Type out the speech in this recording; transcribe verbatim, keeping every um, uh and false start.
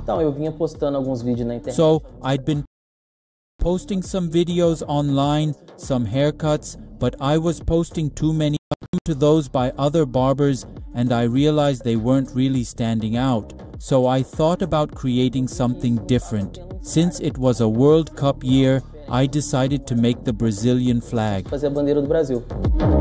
Então, eu vinha postando alguns vídeos na internet. So, I'd been posting some videos online, some haircuts, but I was posting too many to those by other barbers, and I realized they weren't really standing out. So I thought about creating something different. Since it was a World Cup year, I decided to make the Brazilian flag. Fazer a bandeira do Brasil.